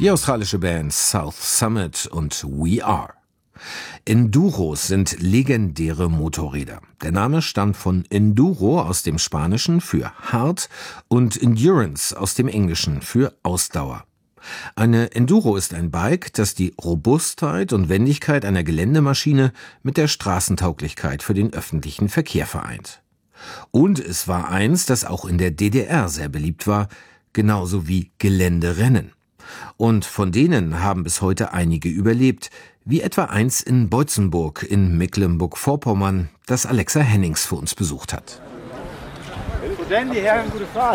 Die australische Band South Summit und We Are. Enduros sind legendäre Motorräder. Der Name stammt von Enduro aus dem Spanischen für hart und Endurance aus dem Englischen für Ausdauer. Eine Enduro ist ein Bike, das die Robustheit und Wendigkeit einer Geländemaschine mit der Straßentauglichkeit für den öffentlichen Verkehr vereint. Und es war eins, das auch in der DDR sehr beliebt war, genauso wie Geländerennen. Und von denen haben bis heute einige überlebt, wie etwa eins in Boitzenburg in Mecklenburg-Vorpommern, das Alexa Hennings für uns besucht hat. Die Herren, gute Fahrt.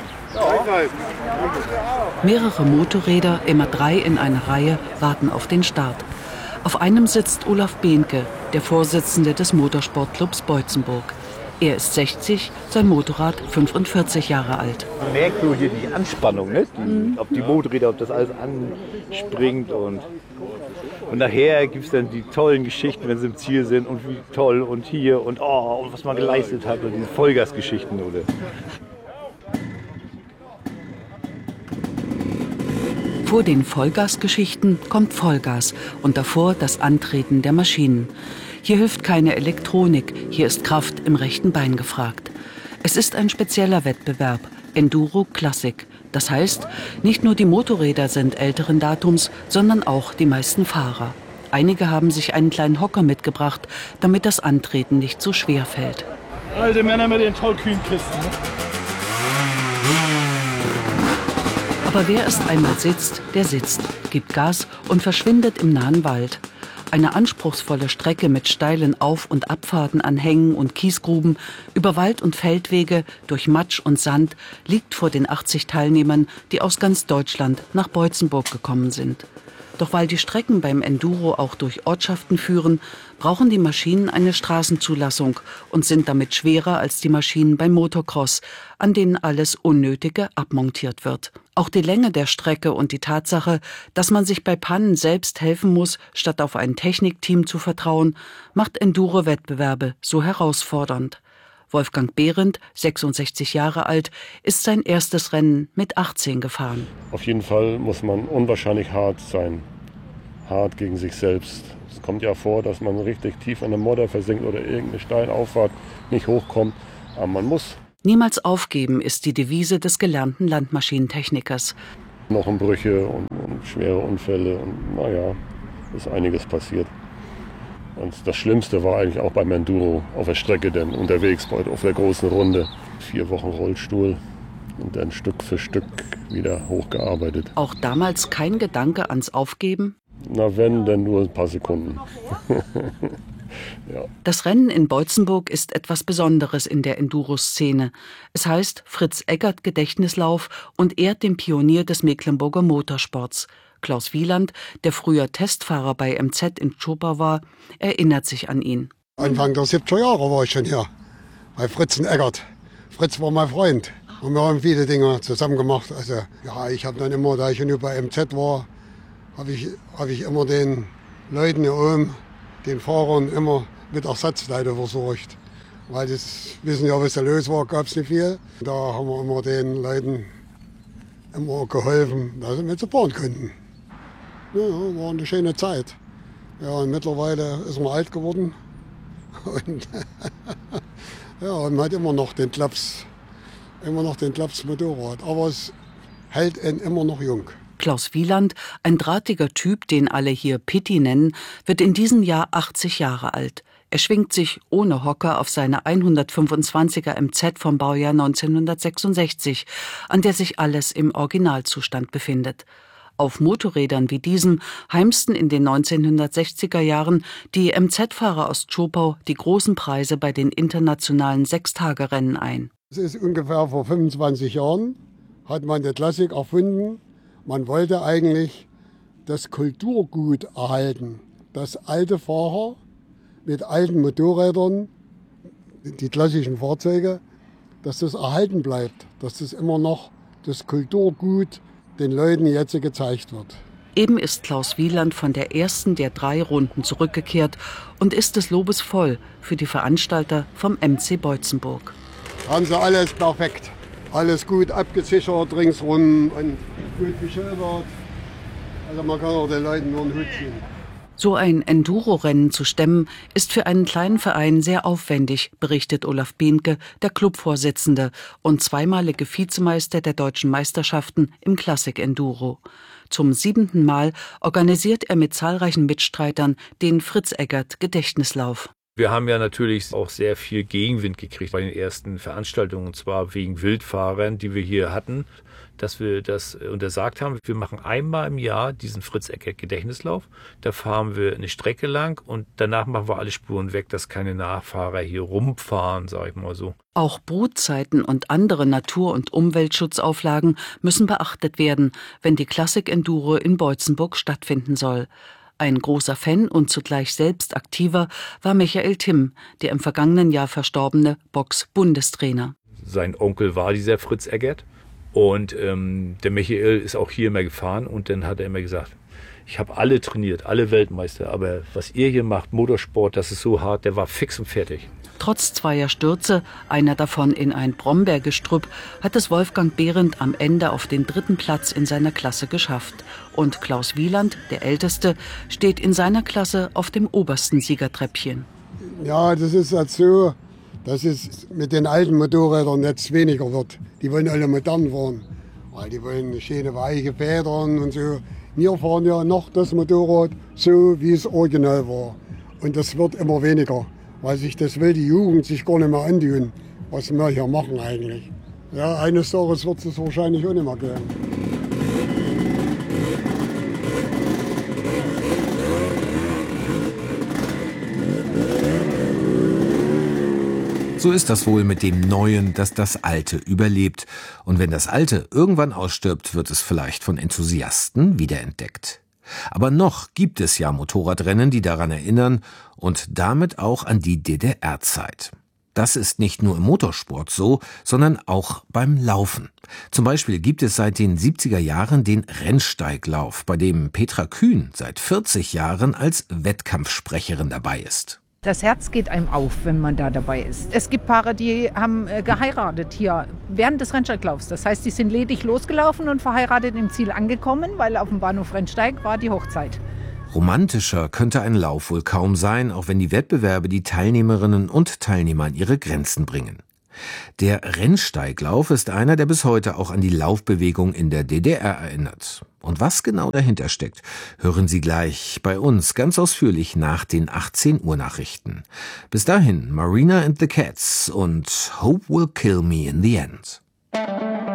Mehrere Motorräder, immer 3 in einer Reihe, warten auf den Start. Auf einem sitzt Olaf Behnke, der Vorsitzende des Motorsportclubs Boitzenburg. Er ist 60, sein Motorrad 45 Jahre alt. Man merkt so hier die Anspannung, ne? Ob die Motorräder, ob das alles anspringt. Und nachher gibt es dann die tollen Geschichten, wenn sie im Ziel sind und wie toll und hier und und was man geleistet hat und diese Vollgasgeschichten, oder? Vor den Vollgasgeschichten kommt Vollgas und davor das Antreten der Maschinen. Hier hilft keine Elektronik, hier ist Kraft im rechten Bein gefragt. Es ist ein spezieller Wettbewerb, Enduro Classic. Das heißt, nicht nur die Motorräder sind älteren Datums, sondern auch die meisten Fahrer. Einige haben sich einen kleinen Hocker mitgebracht, damit das Antreten nicht so schwer fällt. Alte Männer mit den tollkühnen Kisten. Aber wer erst einmal sitzt, der sitzt, gibt Gas und verschwindet im nahen Wald. Eine anspruchsvolle Strecke mit steilen Auf- und Abfahrten an Hängen und Kiesgruben, über Wald- und Feldwege, durch Matsch und Sand liegt vor den 80 Teilnehmern, die aus ganz Deutschland nach Boitzenburg gekommen sind. Doch weil die Strecken beim Enduro auch durch Ortschaften führen, brauchen die Maschinen eine Straßenzulassung und sind damit schwerer als die Maschinen beim Motocross, an denen alles Unnötige abmontiert wird. Auch die Länge der Strecke und die Tatsache, dass man sich bei Pannen selbst helfen muss, statt auf ein Technikteam zu vertrauen, macht Enduro-Wettbewerbe so herausfordernd. Wolfgang Behrendt, 66 Jahre alt, ist sein erstes Rennen mit 18 gefahren. Auf jeden Fall muss man unwahrscheinlich hart sein. Hart gegen sich selbst. Es kommt ja vor, dass man richtig tief in der Modder versinkt oder irgendeine Steinauffahrt nicht hochkommt. Aber man muss. Niemals aufgeben ist die Devise des gelernten Landmaschinentechnikers. Knochenbrüche und schwere Unfälle und naja, ist einiges passiert. Und das Schlimmste war eigentlich auch beim Enduro auf der Strecke, denn unterwegs auf der großen Runde 4 Wochen Rollstuhl und dann Stück für Stück wieder hochgearbeitet. Auch damals kein Gedanke ans Aufgeben? Na wenn, dann nur ein paar Sekunden. Ja. Das Rennen in Boitzenburg ist etwas Besonderes in der Enduro-Szene. Es heißt Fritz-Eggert-Gedächtnislauf und ehrt den Pionier des Mecklenburger Motorsports. Klaus Wieland, der früher Testfahrer bei MZ in Zschopau war, erinnert sich an ihn. Anfang der 70er Jahre war ich schon hier, bei Fritz Eggert. Fritz war mein Freund und wir haben viele Dinge zusammen gemacht. Also, ja, ich habe dann immer, da ich nur bei MZ war, habe ich immer den Leuten hier oben, den Fahrern, immer mit Ersatzleute versorgt. Weil das wissen ja, was da los war, gab es nicht viel. Da haben wir immer den Leuten immer geholfen, dass sie mit zu fahren konnten. Ja, war eine schöne Zeit. Ja, und mittlerweile ist man alt geworden. Und, ja, und man hat immer noch den Klaps Motorrad. Aber es hält einen immer noch jung. Klaus Wieland, ein drahtiger Typ, den alle hier Pitti nennen, wird in diesem Jahr 80 Jahre alt. Er schwingt sich ohne Hocker auf seine 125er MZ vom Baujahr 1966, an der sich alles im Originalzustand befindet. Auf Motorrädern wie diesem heimsten in den 1960er Jahren die MZ-Fahrer aus Zschopau die großen Preise bei den internationalen Sechstagerennen ein. Es ist ungefähr vor 25 Jahren, hat man die Klassik erfunden. Man wollte eigentlich das Kulturgut erhalten, dass alte Fahrer mit alten Motorrädern, die klassischen Fahrzeuge, dass das erhalten bleibt, dass das immer noch das Kulturgut den Leuten jetzt gezeigt wird. Eben ist Klaus Wieland von der ersten der 3 Runden zurückgekehrt und ist des Lobes voll für die Veranstalter vom MC Boitzenburg. Haben sie alles perfekt, alles gut abgesichert ringsrum und gut beschildert. Also man kann auch den Leuten nur einen Hut ziehen. So ein Enduro-Rennen zu stemmen, ist für einen kleinen Verein sehr aufwendig, berichtet Olaf Behnke, der Clubvorsitzende und zweimalige Vizemeister der deutschen Meisterschaften im Klassik-Enduro. Zum 7. Mal organisiert er mit zahlreichen Mitstreitern den Fritz-Eggert-Gedächtnislauf. Wir haben ja natürlich auch sehr viel Gegenwind gekriegt bei den ersten Veranstaltungen, und zwar wegen Wildfahrern, die wir hier hatten, dass wir das untersagt haben. Wir machen einmal im Jahr diesen Fritz-Eggert-Gedächtnislauf. Da fahren wir eine Strecke lang und danach machen wir alle Spuren weg, dass keine Nachfahrer hier rumfahren, sag ich mal so. Auch Brutzeiten und andere Natur- und Umweltschutzauflagen müssen beachtet werden, wenn die Klassik-Enduro in Boitzenburg stattfinden soll. Ein großer Fan und zugleich selbst aktiver war Michael Timm, der im vergangenen Jahr verstorbene Box-Bundestrainer. Sein Onkel war dieser Fritz Eggert und der Michael ist auch hier immer gefahren und dann hat er immer gesagt, ich habe alle trainiert, alle Weltmeister, aber was ihr hier macht, Motorsport, das ist so hart, der war fix und fertig. Trotz zweier Stürze, einer davon in ein Brombeergestrüpp, hat es Wolfgang Behrendt am Ende auf den 3. Platz in seiner Klasse geschafft. Und Klaus Wieland, der Älteste, steht in seiner Klasse auf dem obersten Siegertreppchen. Ja, das ist halt so, dass es mit den alten Motorrädern jetzt weniger wird. Die wollen alle modern fahren, weil die wollen schöne weiche Federn und so. Wir fahren ja noch das Motorrad so, wie es original war. Und das wird immer weniger, weil sich das will die Jugend sich gar nicht mehr antun, was wir hier machen eigentlich. Ja, eines Tages wird es wahrscheinlich auch nicht mehr geben. So ist das wohl mit dem Neuen, dass das Alte überlebt. Und wenn das Alte irgendwann ausstirbt, wird es vielleicht von Enthusiasten wiederentdeckt. Aber noch gibt es ja Motorradrennen, die daran erinnern und damit auch an die DDR-Zeit. Das ist nicht nur im Motorsport so, sondern auch beim Laufen. Zum Beispiel gibt es seit den 70er Jahren den Rennsteiglauf, bei dem Petra Kühn seit 40 Jahren als Wettkampfsprecherin dabei ist. Das Herz geht einem auf, wenn man da dabei ist. Es gibt Paare, die haben geheiratet hier während des Rennsteiglaufs. Das heißt, die sind ledig losgelaufen und verheiratet im Ziel angekommen, weil auf dem Bahnhof Rennsteig war die Hochzeit. Romantischer könnte ein Lauf wohl kaum sein, auch wenn die Wettbewerbe die Teilnehmerinnen und Teilnehmer an ihre Grenzen bringen. Der Rennsteiglauf ist einer, der bis heute auch an die Laufbewegung in der DDR erinnert. Und was genau dahinter steckt, hören Sie gleich bei uns ganz ausführlich nach den 18 Uhr Nachrichten. Bis dahin Marina and the Cats und Hope Will Kill Me in the End.